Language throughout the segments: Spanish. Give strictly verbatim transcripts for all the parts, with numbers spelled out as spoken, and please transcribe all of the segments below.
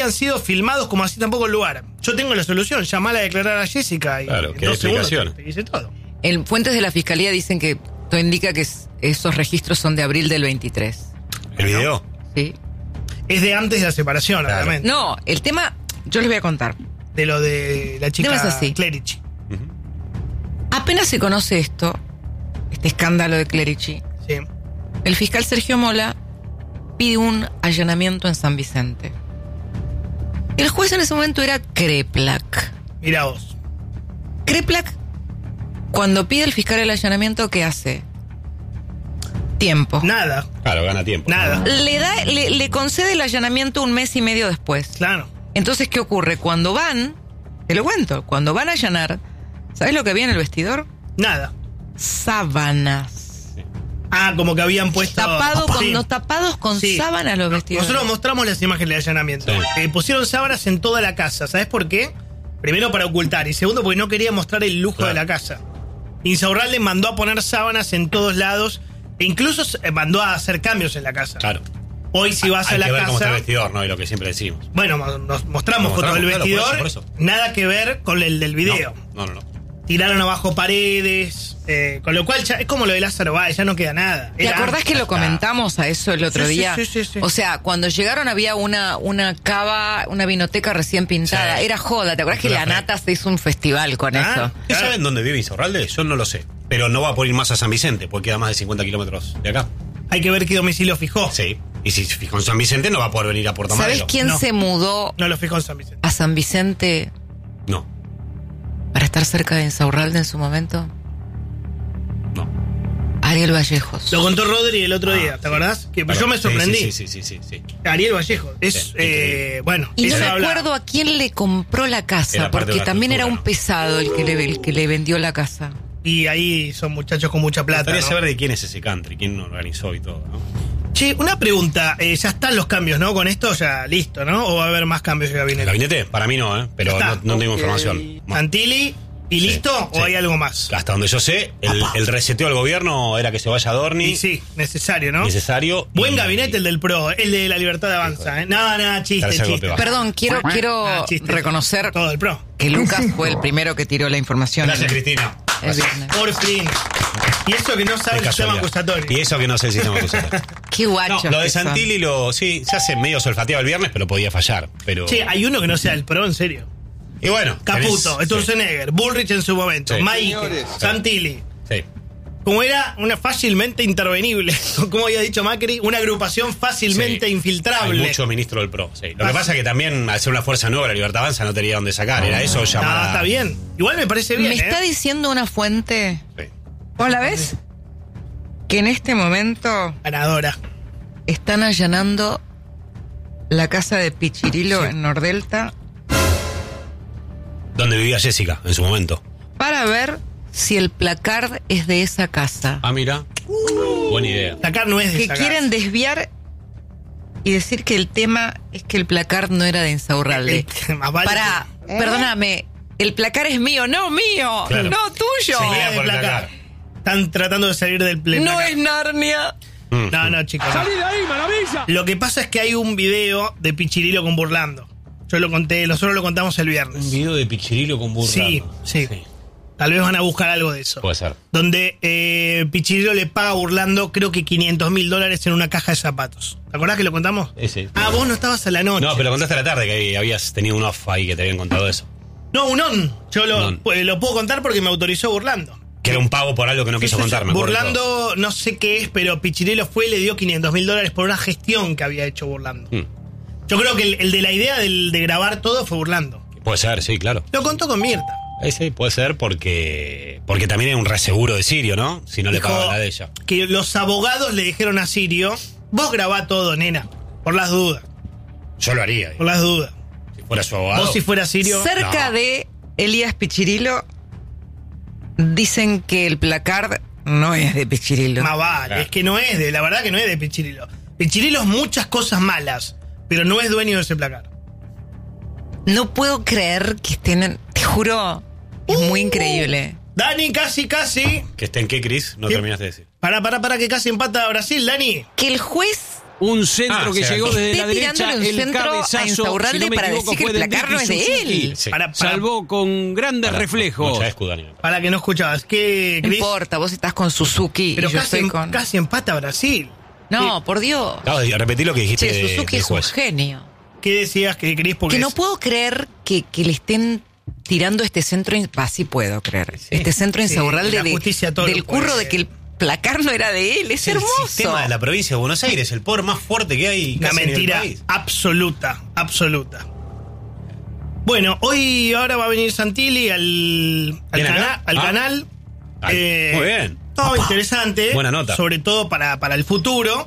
han sido filmados como así tampoco el lugar. Yo tengo la solución, llamala a declarar a Jessica y claro, en que dos segundos explicación. te, te dice todo. En fuentes de la fiscalía dicen que todo indica que es, esos registros son de abril del veintitrés. ¿El video? Sí. Es de antes de la separación, Claro. obviamente. No, el tema, yo les voy a contar. De lo de la chica No es así. Clerici. Uh-huh. Apenas se conoce esto, este escándalo de Clerici, Sí. el fiscal Sergio Mola pide un allanamiento en San Vicente. El juez en ese momento era Kreplak. Mirá vos. Kreplak, cuando pide el fiscal el allanamiento, ¿qué hace? Tiempo. Nada. Claro, gana tiempo. Nada. Le da, le, le concede el allanamiento un mes y medio después. Claro. Entonces, ¿qué ocurre? Cuando van, te lo cuento, cuando van a allanar, ¿sabes lo que había en el vestidor? Nada. Sábanas. Ah, como que habían puesto... Tapado con, Sí. no, tapados con Sí. sábanas los vestidores. Nosotros mostramos las imágenes de allanamiento. Sí. Eh, pusieron sábanas en toda la casa. ¿Sabes por qué? Primero para ocultar y segundo porque no quería mostrar el lujo Claro. de la casa. Insaurralde mandó a poner sábanas en todos lados e incluso eh, mandó a hacer cambios en la casa. Claro. Hoy si vas Hay a la que ver cómo está casa... el vestidor, ¿no? Y lo que siempre decimos. Bueno, mo- nos mostramos Lo fotos del mostramos, claro, vestidor. por eso, por Nada que ver con el del video. No, no, no. Tiraron abajo paredes. eh, con lo cual ya, es como lo de Lázaro Báez, ya no queda nada. ¿Te Era- acordás que lo está. comentamos a eso el otro Sí, sí, día? sí, sí, sí. O sea, cuando llegaron había una, una cava, una vinoteca recién pintada. Sí. Era joda. ¿Te acordás que Cultura la fresca. Nata se hizo un festival con Ah. eso? ¿Ustedes saben dónde vive Insaurralde? Yo no lo sé. Pero no va a poder ir más a San Vicente, porque queda más de cincuenta kilómetros de acá. Hay que ver qué domicilio fijó. Sí. Y si se fijó en San Vicente, no va a poder venir a Puerto ¿Sabés Madero. quién No. se mudó No lo fijó en San Vicente. a San Vicente No, para estar cerca de Insaurralde en su momento? no. Ariel Vallejos. Lo contó Rodri el otro Ah, día, ¿te sí. acordás? Que Claro. yo me Sí, sorprendí. Sí, sí, sí, sí, sí, sí. Ariel Vallejo. Es, Sí, eh, bueno, Y no eso me habla- acuerdo a quién le compró la Era casa, parte de porque una también era un estructura, pesado el que le, el que le vendió la casa. Y ahí son muchachos con mucha Me plata. gustaría ¿no? saber de quién es ese country, quién lo organizó y todo, ¿no? Che, una pregunta. eh, ya están los cambios, ¿no? Con esto ya listo, ¿no? ¿O va a haber más cambios de ¿El gabinete? gabinete? Para mí no, ¿eh? Pero Está. no, no tengo Ok. información. Más. ¿Santilli y Sí, listo? sí. ¿O hay algo más? Hasta donde yo sé, el, el reseteo del gobierno era que se vaya Dorni. Y sí, necesario, ¿no? Necesario. Buen y- gabinete el del PRO, el de la Libertad de Avanza, ¿eh? No, no, chiste, Tercer golpe chiste. bajo. Perdón, quiero, quiero Ah, chiste. reconocer Todo el PRO. que Lucas fue el primero que tiró la información. Gracias, Cristina. El viernes. Por fin. Y eso que no sabe De el sistema casualidad. acusatorio. Y eso que no sé el sistema acusatorio. Qué No, guachos. lo de que son. Santilli lo. Sí, se hace medio solfateado el viernes, pero podía fallar. Pero. Che, hay uno que no sea el PRO, en serio. Y bueno. Caputo, tenés- Sturzenegger, Bullrich en su momento, Sí. Maike, Señores. Santilli. Sí. Como era una fácilmente intervenible, como había dicho Macri, una agrupación fácilmente Sí. infiltrable. Hay mucho ministro del P R O. Sí. Lo que pasa es que también, al ser una fuerza nueva, la Libertad Avanza no tenía dónde sacar. Era eso No, llamada. está bien. Igual me parece bien. Me ¿eh? está diciendo una fuente, Sí. ¿vos la ves? Que en este momento Ganadora. están allanando la casa de Pichirilo en Nordelta Donde vivía Jessica en su momento. para ver si el placard es de esa casa. Ah, mira. Buena idea. Dakar no es de Que esa quieren casa. desviar y decir que el tema es que el placard no era de Insaurralde. Eh, más vale Para, que- perdóname, el placard es mío, no mío, Claro. no tuyo. Sí, Pelea de por el placar. placar. Están tratando de salir del pleno. No es Narnia. Mm. No, no, chicos. no. ¡Salí de ahí, maravilla! Lo que pasa es que hay un video de Pichirilo con Burlando. Yo lo conté, nosotros lo contamos el viernes. Un video de Pichirilo con Burlando. Sí, sí, Tal vez van a buscar algo de eso. Puede ser. Donde eh, Pichirilo le paga a Burlando, creo que quinientos mil dólares en una caja de zapatos. ¿Te acordás que lo contamos? Ese. Ah, vos no estabas a la noche. No, pero lo contaste a la tarde que habías tenido un off ahí que te habían contado eso. No, un on. Yo lo, Un on. pues, lo puedo contar porque me autorizó Burlando. Que era un pago por algo que no quiso Sí, sí, sí. contar, me acuerdo de todo. Burlando, no sé qué es, pero Pichirilo fue y le dio quinientos mil dólares por una gestión que había hecho Burlando. Mm. Yo creo que el, el de la idea del, de grabar todo fue Burlando. Puede ser, sí, claro. Lo contó con Mirta. Eh, sí, puede ser porque porque también hay un reseguro de Sirio, ¿no? Si no le Dijo pagan la de ella. que los abogados le dijeron a Sirio, vos grabá todo, nena, por las dudas, Yo lo haría. por las dudas. Si fuera su abogado. Vos si fuera Sirio... Cerca No. de Elías Pichirilo dicen que el placard no es de Pichirilo. Más vale, Claro. es que no es de, la verdad que no es de Pichirilo. Pichirilo es muchas cosas malas, pero no es dueño de ese placar. No puedo creer que estén, en- te juro, es muy Uh. increíble. Dani, casi, casi. ¿Que esté en qué, Cris? No ¿Qué? terminaste de decir. Para, para, para, que casi empata a Brasil, Dani. Que el juez Un centro Ah, que o sea, llegó desde esté la derecha, tirándole un el centro a cabezazo, Insaurralde si no me para equivoco, decir que fue el de placar no Enrique es de Suzuki. él. Sí. Para, para, Salvó con grandes reflejos. Mucha escudo, Dani. para que no escuchabas. ¿Qué, No Cris? importa, vos estás con Suzuki Pero y yo casi, estoy con... casi empata Brasil. No, por Dios. Acabo de repetir lo que dijiste Che, de, Suzuki del es un juez. genio. ¿Qué decías que Cris? Porque Que no es- puedo creer que, que le estén tirando este centro... in- Ah, sí puedo creer. este centro sí, Insaurralde la de, justicia todo del lo puede. curro de que el placar no era de él. Es El hermoso. sistema de la provincia de Buenos Aires, el poder más fuerte que hay Una casi en el mentira país. absoluta, absoluta. Bueno, hoy ahora va a venir Santilli al, al, ¿Viene cana- acá? al Ah. canal. Ay, muy bien. No, interesante. Buena nota. Sobre todo para, para el futuro.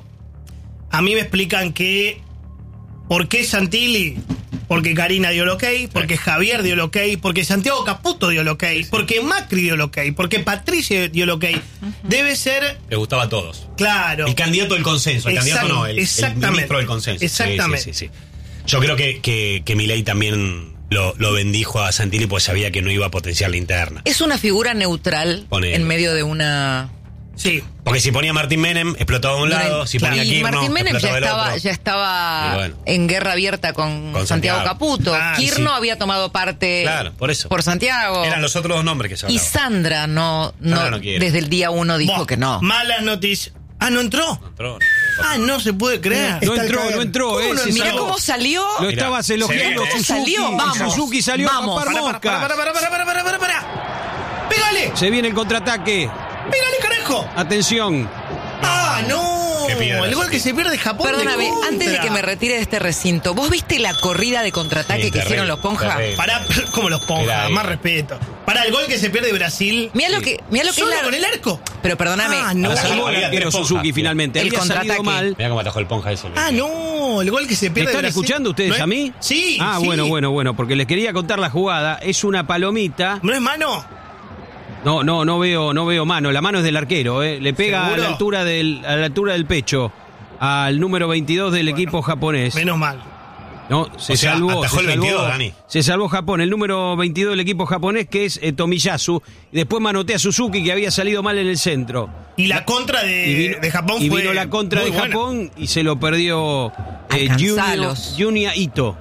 A mí me explican que ¿por qué Santilli? Porque Karina dio el ok, porque Javier dio el ok, porque Santiago Caputo dio el ok, porque Macri dio el ok, porque Patricia dio el ok. Debe ser, Le gustaba a todos. claro. El candidato del consenso, el Exact- candidato no, el, el exactamente. ministro del consenso. Sí, Exactamente. sí, sí, sí. Yo creo que, que, que Milei también lo, lo bendijo a Santilli pues sabía que no iba a potenciar la interna. Es una figura neutral Ponele. en medio de una... Sí. Porque si ponía a Martín Menem, explotaba de un lado, si Claro. ponía a Y Kirchner, Martín Menem ya explotaba del estaba, otro. ya estaba Y bueno. en guerra abierta con, Con Santiago, Santiago. Caputo. Ah, Kirno sí. había tomado parte Claro, por eso. por Santiago. Eran los otros dos nombres que se Y hablaban. Sandra no, no, Sandra no quiere. desde el día uno dijo Buah, que no. Malas noticias. Ah, ¿no entró? No entró, no entró. Ah, no se puede creer. No Está al entró, caer. no entró. ¿Cómo eh, no se entró? Mirá salvó. cómo salió. Lo Mirá, estabas se elogiando ve, ¿eh? Suzuki. Salió, vamos. Suzuki salió Vamos. a tapar Para, para, moscas. para, para, para, para, para, para. ¡Pégale! Se viene el contraataque. ¡Pégale, carajo! Atención. ¡Ah, no! Qué piedra, El gol que sí. se pierde Japón. de Perdóname, contra. antes de que me retire de este recinto, ¿vos viste la corrida de contraataque Sí, que terrible, hicieron los Ponja? terrible. Pará, como los ponja, Era ahí. más respeto. Para el gol que se pierde Brasil. Mira lo que, mira lo que es ¿Solo la- con el arco? Pero perdóname, Ah, no. La Había salvó el tres arquero Ponjas, Suzuki bien. finalmente. El Había salido contraataque. mal. Mirá cómo atajó el Ponja eso. Ah, no, el gol que se ¿Me pierde están Brasil. escuchando ustedes ¿No es? a mí? Sí. Ah, sí. bueno, bueno, bueno, porque les quería contar la jugada. Es una palomita. ¿No es mano? No, no, no veo, no veo mano. La mano es del arquero, ¿eh? Le pega a ¿Seguro? la altura del, a la altura del pecho al número veintidós del equipo japonés. Menos mal. No, se O sea, salvó. atajó se el salvó, veintidós, Dani. Se salvó Japón, el número veintidós del equipo japonés, que es eh, Tomiyasu. Y después manotea a Suzuki, que había salido mal en el centro. Y la contra de, Y vino, de Japón y fue. vino la contra muy de buena. Japón y se lo perdió eh, Junya, Alcanzalos. Junya Ito.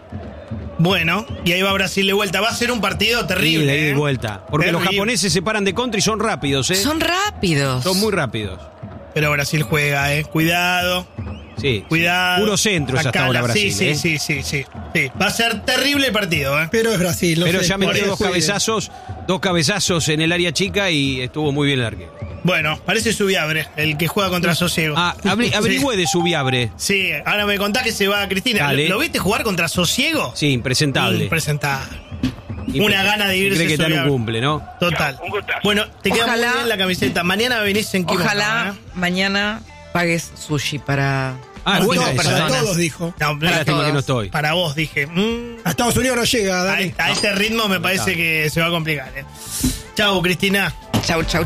Bueno, y ahí va Brasil de vuelta. Va a ser un partido Y terrible. de ida y ¿eh? vuelta. Porque los Terrible. japoneses se paran de contra y son rápidos, ¿eh? son rápidos. Son muy rápidos. Pero Brasil juega, ¿eh? Cuidado. Sí. Cuidado. Puro centro es hasta Acá ahora la- Brasil. Sí, ¿eh? sí, sí, sí, sí, sí. Va a ser terrible el partido, ¿eh? Pero es Brasil. no Pero sé, ya metió por dos eso, cabezazos, dos cabezazos en el área chica y estuvo muy bien el arquero. Bueno, parece Subiabre, el que juega contra Sosiego. Ah, abri- averigüé de Subiabre. Sí, ahora me contás que se va Cristina. Dale. ¿Lo, lo viste jugar contra Sosiego? Sí, impresentable. Impresentable. Impre- Una gana de irse Cree que está en un Subiabre. cumple, ¿no? Total. Bueno, te queda Ojalá- muy bien la camiseta. Mañana venís en Kimono, Ojalá ¿eh? mañana pagues sushi para Ah, para buena cinco esa. Para personas. todos, dijo. No, Para lástima todos. que no estoy. Para vos, dije. mm, A Estados Unidos no llega, a, Dani. a este ritmo me parece que se va a complicar. ¿eh? Chau, Cristina. Chau, chau.